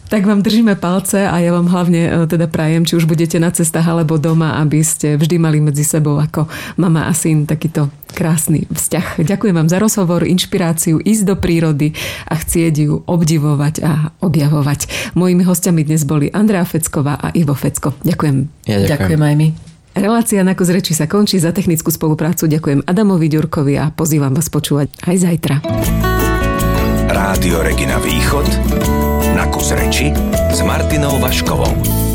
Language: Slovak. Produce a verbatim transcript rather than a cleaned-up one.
Tak vám držíme palce a ja vám hlavne teda prajem, či už budete na cestách alebo doma, aby ste vždy mali medzi sebou ako mama a syn takýto krásny vzťah. Ďakujem vám za rozhovor, inšpiráciu ísť do prírody a chcieť ju obdivovať a objavovať. Mojimi hostiami dnes boli Andrea Fecková a Ivo Fecko. Ďakujem. Ja ďakujem. Ďakujem aj my. Relácia Na kus reči sa končí. Za technickú spoluprácu ďakujem Adamovi Ďurkovi a pozývam vás počúvať aj zajtra. Rádio Regina Východ Na kus reči s Martinou Vaškovou.